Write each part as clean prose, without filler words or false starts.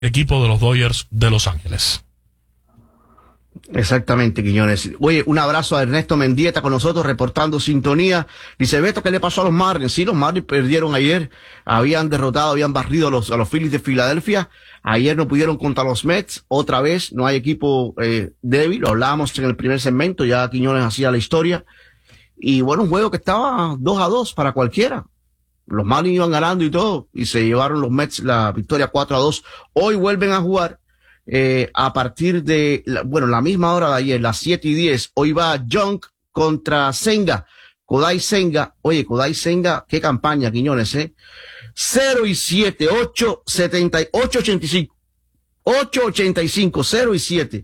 equipo de los Dodgers de Los Ángeles. Exactamente, Quiñones. Oye, un abrazo a Ernesto Mendieta con nosotros reportando sintonía. Dice Beto, ¿qué le pasó a los Marlins? Sí, los Marlins perdieron ayer, habían barrido a los Phillies de Filadelfia. Ayer no pudieron contra los Mets, otra vez no hay equipo débil, lo hablábamos en el primer segmento, ya Quiñones hacía la historia. Y bueno, un juego que estaba 2-2 para cualquiera. Los Marlins iban ganando y todo, y se llevaron los Mets la victoria 4-2. Hoy vuelven a jugar a partir de, la misma hora de ayer, las 7:10. Hoy va Junk contra Senga, Kodai Senga. Oye, Kodai Senga, qué campaña, Quiñones, 0-7, 8-85, 0-7.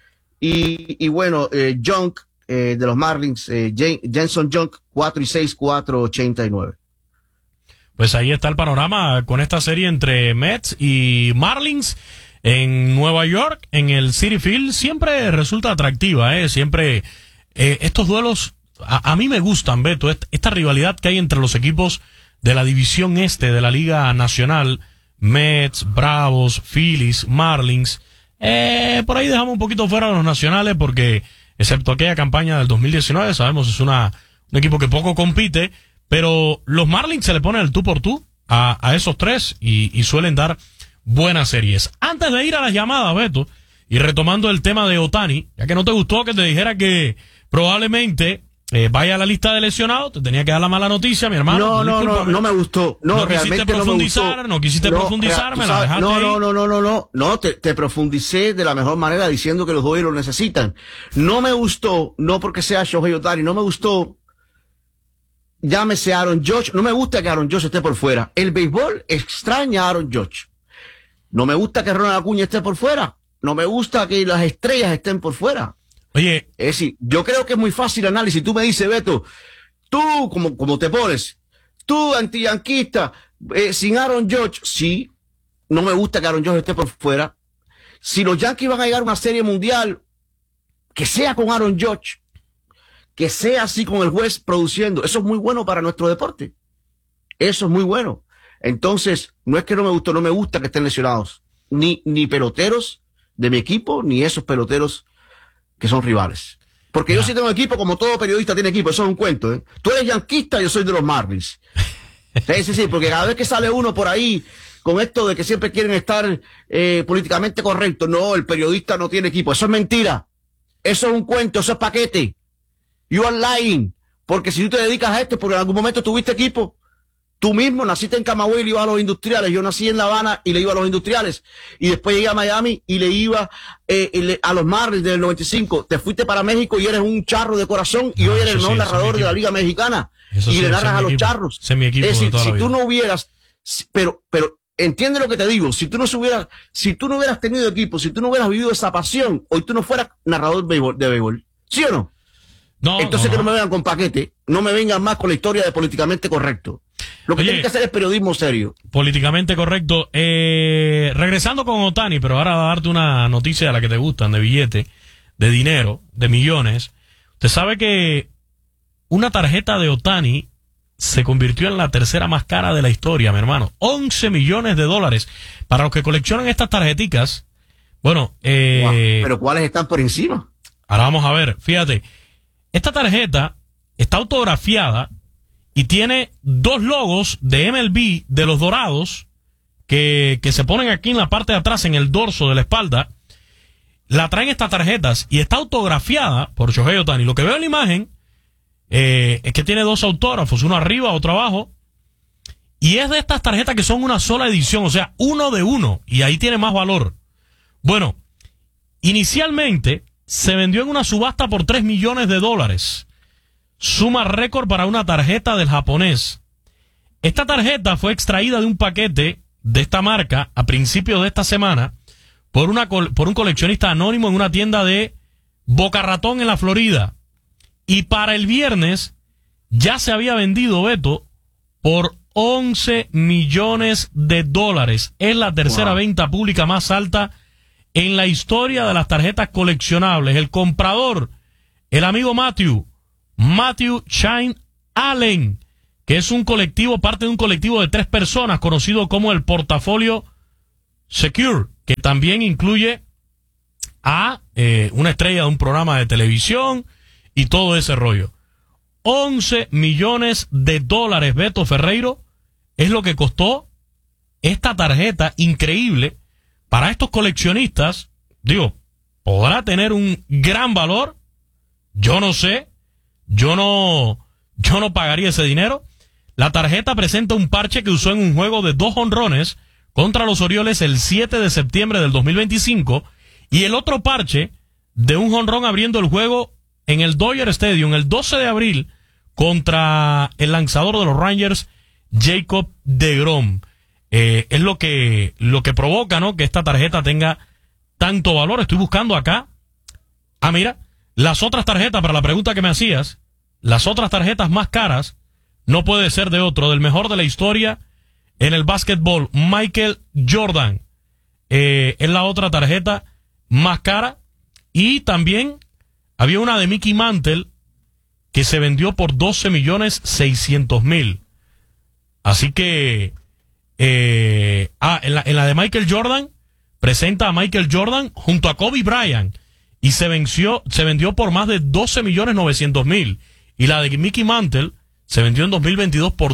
Y bueno, Junk, de los Marlins, Jenson Junk, 4-6, 4-89. Pues ahí está el panorama con esta serie entre Mets y Marlins en Nueva York, en el Citi Field. Siempre resulta atractiva, siempre estos duelos a mí me gustan, Beto, esta rivalidad que hay entre los equipos de la división este de la Liga Nacional, Mets, Bravos, Phillies, Marlins. Por ahí dejamos un poquito fuera a los nacionales porque, excepto aquella campaña del 2019, sabemos es un equipo que poco compite, pero los Marlins se le ponen el tú por tú a esos tres y suelen dar buenas series. Antes de ir a las llamadas, Beto, y retomando el tema de Ohtani, ya que no te gustó que te dijera que probablemente vaya a la lista de lesionados, te tenía que dar la mala noticia, mi hermano. No me gustó. No, realmente no me gustó. No quisiste profundizar, me la dejaste ahí. No, te profundicé de la mejor manera diciendo que los Dodgers lo necesitan. No me gustó, no porque sea Shohei Ohtani, no me gustó. Llámese Aaron Judge, no me gusta que Aaron Judge esté por fuera. El béisbol extraña a Aaron Judge. No me gusta que Ronald Acuña esté por fuera. No me gusta que las estrellas estén por fuera. Oye, es decir, yo creo que es muy fácil análisis. Tú me dices, Beto, tú, como te pones, tú antiyanquista, sin Aaron Judge, sí, no me gusta que Aaron Judge esté por fuera. Si los Yankees van a llegar a una serie mundial, que sea con Aaron Judge, que sea así con el juez produciendo, eso es muy bueno para nuestro deporte. Eso es muy bueno. Entonces, no es que no me gustó, no me gusta que estén lesionados. Ni peloteros de mi equipo, ni esos peloteros que son rivales. Porque yo sí tengo equipo, como todo periodista tiene equipo, eso es un cuento, Tú eres yanquista, yo soy de los Marlins. Sí, porque cada vez que sale uno por ahí con esto de que siempre quieren estar políticamente correctos, no, el periodista no tiene equipo, eso es mentira. Eso es un cuento, eso es paquete. You are lying. Porque si tú te dedicas a esto, porque en algún momento tuviste equipo, tú mismo naciste en Camagüey y le ibas a los industriales. Yo nací en La Habana y le iba a los industriales. Y después llegué a Miami y le iba a los Marlins del 95. Te fuiste para México y eres un charro de corazón y hoy eres el mejor narrador de la Liga Mexicana. Y le narras a los charros. Es decir, si tú no hubieras, pero entiende lo que te digo, si tú no hubieras tenido equipo, si tú no hubieras vivido esa pasión, hoy tú no fueras narrador de béisbol. ¿Sí o no? No. Entonces que no me vengan con paquete, no me vengan más con la historia de políticamente correcto. Lo que tiene que hacer es periodismo serio. Políticamente correcto. Regresando con Ohtani, pero ahora va a darte una noticia de la que te gustan, de billete, de dinero, de millones. Usted sabe que una tarjeta de Ohtani se convirtió en la tercera más cara de la historia, mi hermano. $11 millones. Para los que coleccionan estas tarjeticas, bueno. Pero ¿cuáles están por encima? Ahora vamos a ver, fíjate. Esta tarjeta está autografiada y tiene 2 logos de MLB de los Dorados que se ponen aquí en la parte de atrás, en el dorso de la espalda. La traen estas tarjetas y está autografiada por Shohei Ohtani. Lo que veo en la imagen es que tiene 2 autógrafos, uno arriba, otro abajo. Y es de estas tarjetas que son una sola edición, o sea, 1 de 1. Y ahí tiene más valor. Bueno, inicialmente se vendió en una subasta por $3 millones. Suma récord para una tarjeta del japonés. Esta tarjeta fue extraída de un paquete de esta marca a principios de esta semana por un coleccionista anónimo en una tienda de Boca Ratón en la Florida. Y para el viernes ya se había vendido, Beto, por $11 millones. Es la tercera venta pública más alta en la historia de las tarjetas coleccionables. El comprador, el amigo Matthew Shine Allen, que es parte de un colectivo de 3 personas conocido como el Portafolio Secure. que también incluye a una estrella de un programa de televisión y todo ese rollo. 11 millones de dólares, Beto Ferreiro, es lo que costó esta tarjeta increíble para estos coleccionistas. Digo, ¿podrá tener un gran valor? Yo no sé. Yo no pagaría ese dinero. La tarjeta presenta un parche que usó en un juego de 2 jonrones contra los Orioles el 7 de septiembre del 2025 y el otro parche de un jonrón abriendo el juego en el Dodger Stadium el 12 de abril contra el lanzador de los Rangers, Jacob deGrom. Es lo que provoca, ¿no?, que esta tarjeta tenga tanto valor. Estoy buscando acá. Ah, mira, las otras tarjetas, para la pregunta que me hacías, las otras tarjetas más caras no puede ser de otro, del mejor de la historia en el básquetbol, Michael Jordan. Es la otra tarjeta más cara. Y también había una de Mickey Mantle que se vendió por 12.600.000. Así que en la de Michael Jordan presenta a Michael Jordan junto a Kobe Bryant y se vendió por más de 12.900.000. Y la de Mickey Mantle se vendió en 2022 por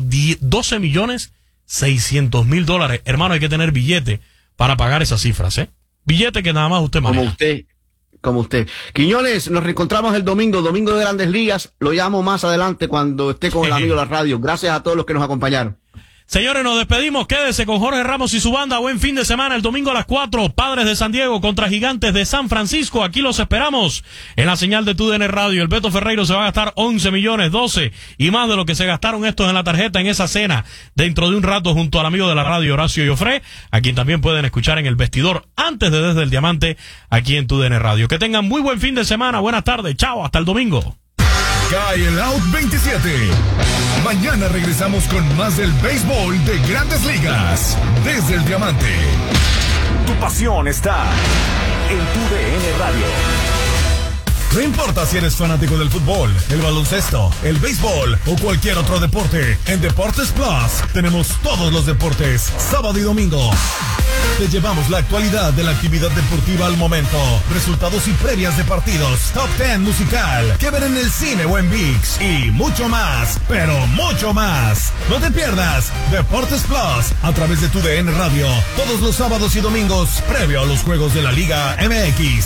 12.600.000 dólares. Hermano, hay que tener billete para pagar esas cifras, ¿eh? Billete que nada más usted maneja. Como usted. Quiñones, nos reencontramos el domingo de Grandes Ligas. Lo llamo más adelante cuando esté con el amigo de la radio. Gracias a todos los que nos acompañaron. Señores, nos despedimos. Quédese con Jorge Ramos y su banda. Buen fin de semana. El domingo a las 4, Padres de San Diego contra Gigantes de San Francisco. Aquí los esperamos en la señal de TUDN Radio. El Beto Ferreiro se va a gastar 11 millones, 12 y más de lo que se gastaron estos en la tarjeta en esa cena dentro de un rato junto al amigo de la radio, Horacio Joffre, a quien también pueden escuchar en el vestidor antes de Desde el Diamante aquí en TUDN Radio. Que tengan muy buen fin de semana. Buenas tardes. Chao. Hasta el domingo. Cae el Out 27. Mañana regresamos con más del béisbol de Grandes Ligas. Desde el Diamante. Tu pasión está en TUDN Radio. No importa si eres fanático del fútbol, el baloncesto, el béisbol o cualquier otro deporte, en Deportes Plus tenemos todos los deportes, sábado y domingo. Te llevamos la actualidad de la actividad deportiva al momento, resultados y previas de partidos, top 10 musical, que ver en el cine o en ViX y mucho más, pero mucho más. No te pierdas Deportes Plus a través de TUDN Radio, todos los sábados y domingos, previo a los Juegos de la Liga MX.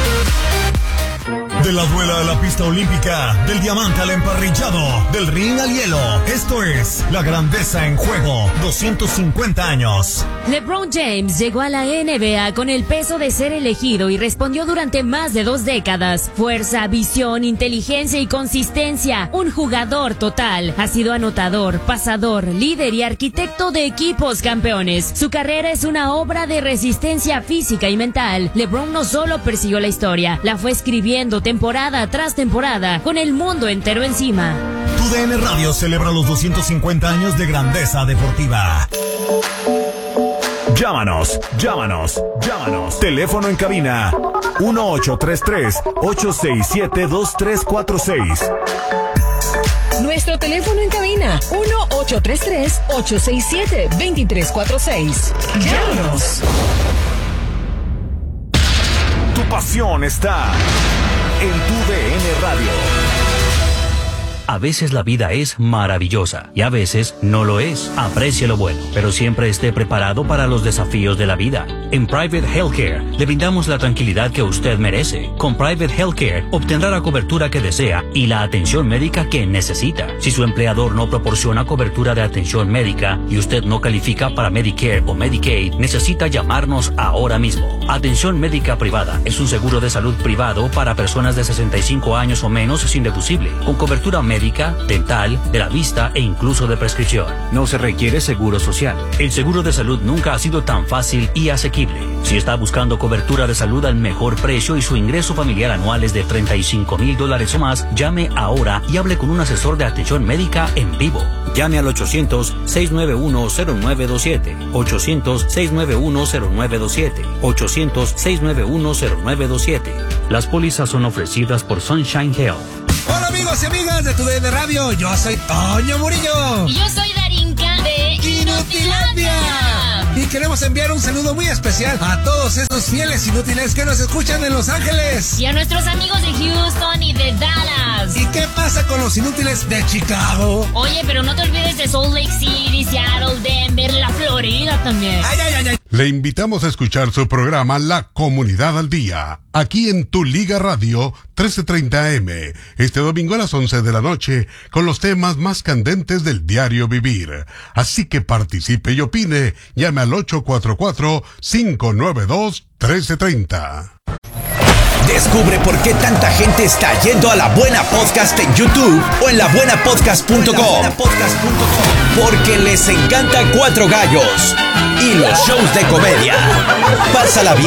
De la duela a la pista olímpica, del diamante al emparrillado, del ring al hielo. Esto es la grandeza en juego. 250 años. LeBron James llegó a la NBA con el peso de ser elegido y respondió durante más de 2 décadas. Fuerza, visión, inteligencia y consistencia. Un jugador total. Ha sido anotador, pasador, líder y arquitecto de equipos campeones. Su carrera es una obra de resistencia física y mental. LeBron no solo persiguió la historia, la fue escribiendo temporada tras temporada, con el mundo entero encima. TUDN Radio celebra los 250 años de grandeza deportiva. Llámanos. Teléfono en cabina 1833-867-2346. Nuestro teléfono en cabina 1833-867-2346. Llámanos. Tu pasión está en TUDN Radio. A veces la vida es maravillosa y a veces no lo es. Aprecie lo bueno, pero siempre esté preparado para los desafíos de la vida. En Private Healthcare le brindamos la tranquilidad que usted merece. Con Private Healthcare obtendrá la cobertura que desea y la atención médica que necesita. Si su empleador no proporciona cobertura de atención médica y usted no califica para Medicare o Medicaid, necesita llamarnos ahora mismo. Atención médica privada es un seguro de salud privado para personas de 65 años o menos sin deducible, con cobertura médica, dental, de la vista e incluso de prescripción. No se requiere seguro social. El seguro de salud nunca ha sido tan fácil y asequible. Si está buscando cobertura de salud al mejor precio y su ingreso familiar anual es de $35,000 o más, llame ahora y hable con un asesor de atención médica en vivo. Llame al 800-691-0927. 800-691-0927. 800-691-0927. Las pólizas son ofrecidas por Sunshine Health. Hola amigos y amigas de TUDN Radio, yo soy Toño Murillo. Y yo soy Darinka de Inutilandia. Y queremos enviar un saludo muy especial a todos esos fieles inútiles que nos escuchan en Los Ángeles. Y a nuestros amigos de Houston y de Dallas. ¿Y qué pasa con los inútiles de Chicago? Oye, pero no te olvides de Salt Lake City, Seattle, Denver, la Florida también. Ay. Le invitamos a escuchar su programa La Comunidad al Día, aquí en Tu Liga Radio 1330M, este domingo a las 11 de la noche, con los temas más candentes del diario vivir. Así que participe y opine, llame al 844-592-1330. Descubre por qué tanta gente está yendo a La Buena Podcast en YouTube o en labuenapodcast.com. Porque les encanta Cuatro Gallos y los shows de comedia. Pásala bien